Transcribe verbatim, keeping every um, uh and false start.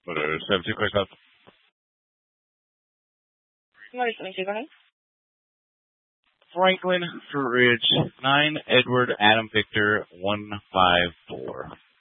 What are seven two question? Somebody let me see, go ahead. Franklin for Ridge, nine Edward Adam Victor one five four.